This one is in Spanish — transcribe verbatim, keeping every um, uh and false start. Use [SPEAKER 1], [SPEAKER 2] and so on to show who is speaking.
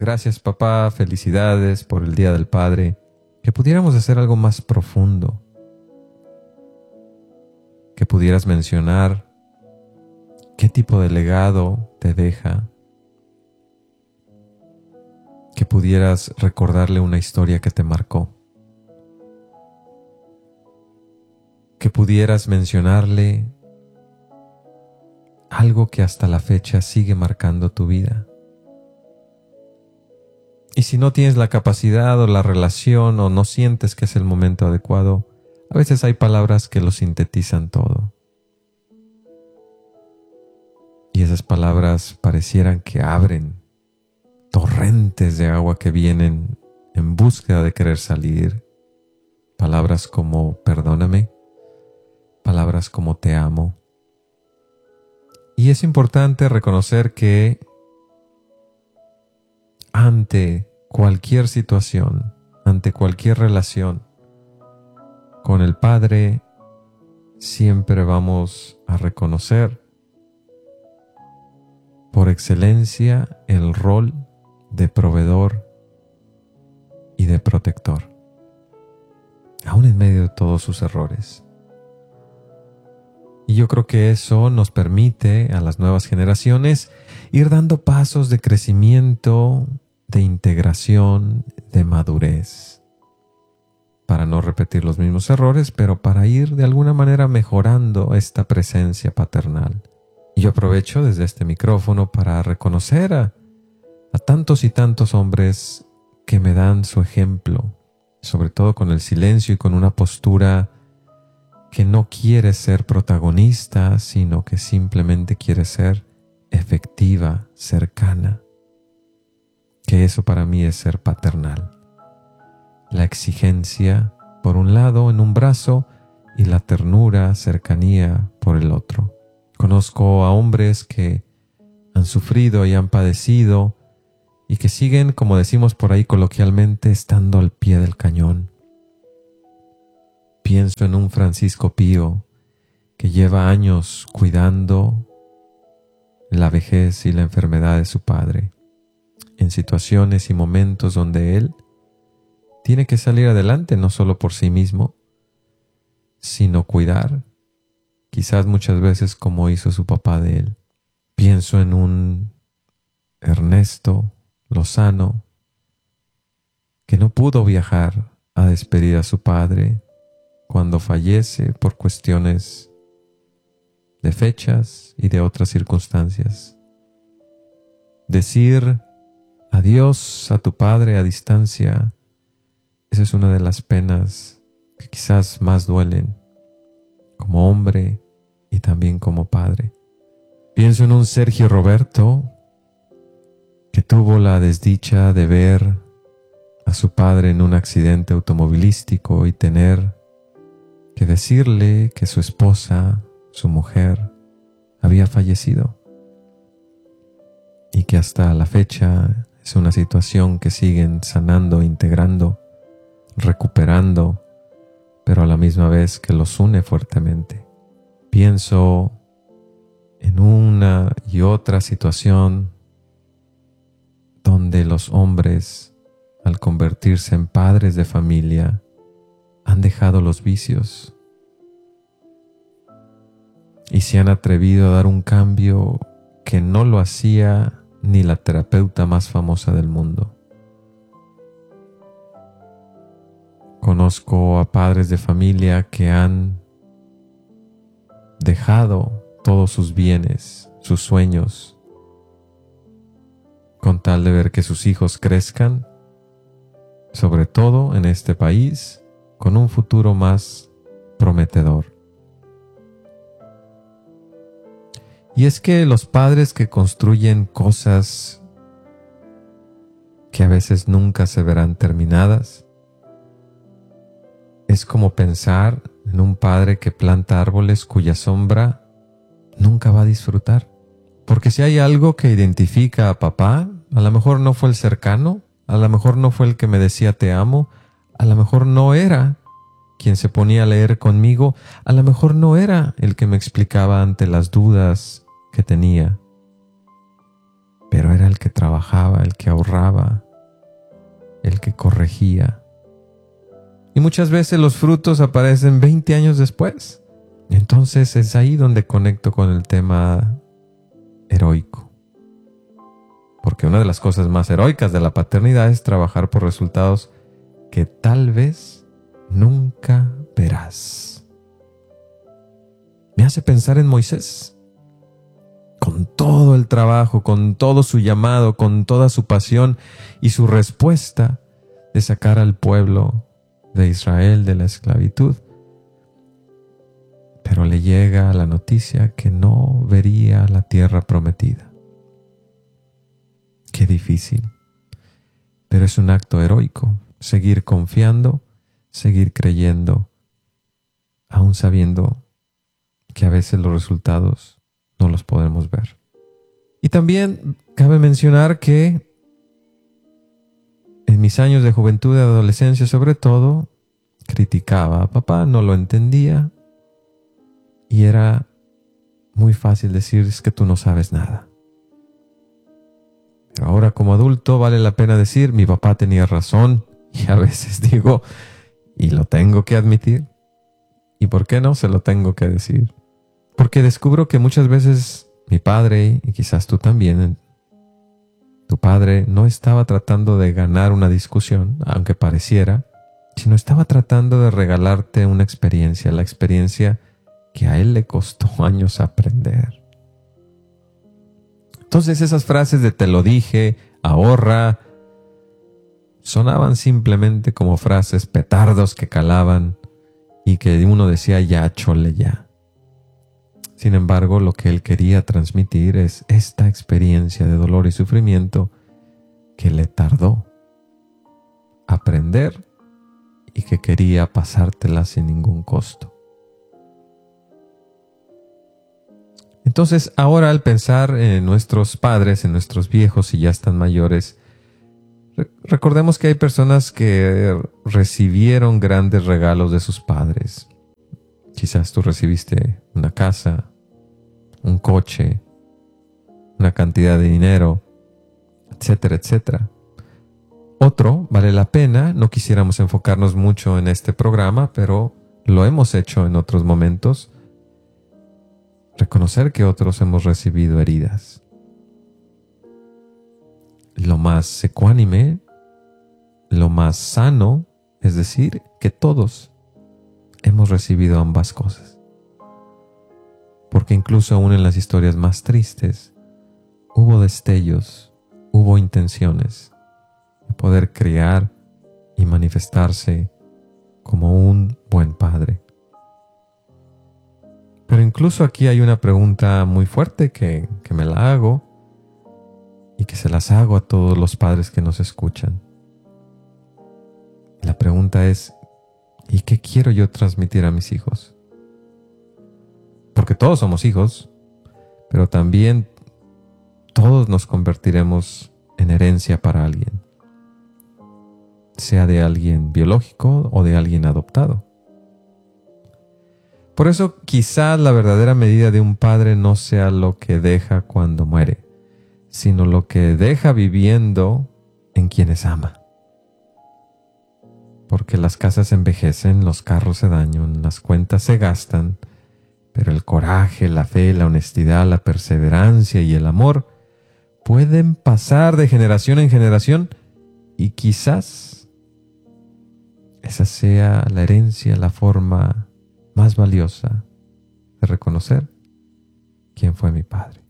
[SPEAKER 1] Gracias, papá, felicidades por el Día del Padre. Que pudiéramos hacer algo más profundo. Que pudieras mencionar qué tipo de legado te deja. Que pudieras recordarle una historia que te marcó. Que pudieras mencionarle algo que hasta la fecha sigue marcando tu vida. Y si no tienes la capacidad o la relación o no sientes que es el momento adecuado, a veces hay palabras que lo sintetizan todo. Y esas palabras parecieran que abren torrentes de agua que vienen en búsqueda de querer salir. Palabras como perdóname, palabras como te amo. Y es importante reconocer que ante cualquier situación, ante cualquier relación con el Padre, siempre vamos a reconocer por excelencia el rol de proveedor y de protector, aún en medio de todos sus errores. Y yo creo que eso nos permite a las nuevas generaciones ir dando pasos de crecimiento, de integración, de madurez, para no repetir los mismos errores, pero para ir de alguna manera mejorando esta presencia paternal. Y yo aprovecho desde este micrófono para reconocer a, a tantos y tantos hombres que me dan su ejemplo, sobre todo con el silencio y con una postura que no quiere ser protagonista, sino que simplemente quiere ser efectiva, cercana. Que eso para mí es ser paternal. La exigencia por un lado en un brazo y la ternura, cercanía por el otro. Conozco a hombres que han sufrido y han padecido y que siguen, como decimos por ahí coloquialmente, estando al pie del cañón. Pienso en un Francisco Pío que lleva años cuidando la vejez y la enfermedad de su padre, en situaciones y momentos donde él tiene que salir adelante no solo por sí mismo, sino cuidar, quizás muchas veces como hizo su papá de él. Pienso en un Ernesto Lozano que no pudo viajar a despedir a su padre cuando fallece por cuestiones de fechas y de otras circunstancias. Decir adiós a tu padre a distancia, esa es una de las penas que quizás más duelen como hombre y también como padre. Pienso en un Sergio Roberto que tuvo la desdicha de ver a su padre en un accidente automovilístico y tener que decirle que su esposa, su mujer, había fallecido y que hasta la fecha es una situación que siguen sanando, integrando, recuperando, pero a la misma vez que los une fuertemente. Pienso en una y otra situación donde los hombres, al convertirse en padres de familia, han dejado los vicios y se han atrevido a dar un cambio que no lo hacía ni la terapeuta más famosa del mundo. Conozco a padres de familia que han dejado todos sus bienes, sus sueños, con tal de ver que sus hijos crezcan, sobre todo en este país, con un futuro más prometedor. Y es que los padres que construyen cosas que a veces nunca se verán terminadas, es como pensar en un padre que planta árboles cuya sombra nunca va a disfrutar. Porque si hay algo que identifica a papá, a lo mejor no fue el cercano, a lo mejor no fue el que me decía te amo, a lo mejor no era quien se ponía a leer conmigo, a lo mejor no era el que me explicaba ante las dudas que tenía, pero era el que trabajaba trabajaba, el que ahorraba, el que corregía. Y muchas veces los frutos aparecen veinte años después. Entonces es ahí donde conecto con el tema heroico. Porque una de las cosas más heroicas de la paternidad es trabajar por resultados que tal vez nunca verás. Me hace pensar en Moisés. Con todo el trabajo, con todo su llamado, con toda su pasión y su respuesta de sacar al pueblo de Israel de la esclavitud. Pero le llega la noticia que no vería la tierra prometida. Qué difícil. Pero es un acto heroico. Seguir confiando, seguir creyendo, aún sabiendo que a veces los resultados no los podemos ver. Y también cabe mencionar que en mis años de juventud y adolescencia sobre todo, criticaba a papá, no lo entendía y era muy fácil decir es que tú no sabes nada. Pero ahora como adulto vale la pena decir mi papá tenía razón y a veces digo y lo tengo que admitir. ¿Y por qué no se lo tengo que decir? Porque descubro que muchas veces mi padre, y quizás tú también, tu padre no estaba tratando de ganar una discusión, aunque pareciera, sino estaba tratando de regalarte una experiencia, la experiencia que a él le costó años aprender. Entonces esas frases de te lo dije, ahorra, sonaban simplemente como frases petardos que calaban y que uno decía ya, chole ya. Sin embargo, lo que él quería transmitir es esta experiencia de dolor y sufrimiento que le tardó aprender y que quería pasártela sin ningún costo. Entonces, ahora al pensar en nuestros padres, en nuestros viejos, si ya están mayores, re- recordemos que hay personas que recibieron grandes regalos de sus padres. Quizás tú recibiste una casa, un coche, una cantidad de dinero, etcétera, etcétera. Otro, vale la pena, no quisiéramos enfocarnos mucho en este programa, pero lo hemos hecho en otros momentos, reconocer que otros hemos recibido heridas. Lo más ecuánime, lo más sano, es decir, que todos hemos recibido ambas cosas. Porque incluso aún en las historias más tristes, hubo destellos, hubo intenciones de poder crear y manifestarse como un buen padre. Pero incluso aquí hay una pregunta muy fuerte que, que me la hago y que se las hago a todos los padres que nos escuchan. La pregunta es, ¿y qué quiero yo transmitir a mis hijos? Porque todos somos hijos, pero también todos nos convertiremos en herencia para alguien, sea de alguien biológico o de alguien adoptado. Por eso quizás la verdadera medida de un padre no sea lo que deja cuando muere, sino lo que deja viviendo en quienes ama. Porque las casas envejecen, los carros se dañan, las cuentas se gastan, pero el coraje, la fe, la honestidad, la perseverancia y el amor pueden pasar de generación en generación y quizás esa sea la herencia, la forma más valiosa de reconocer quién fue mi padre.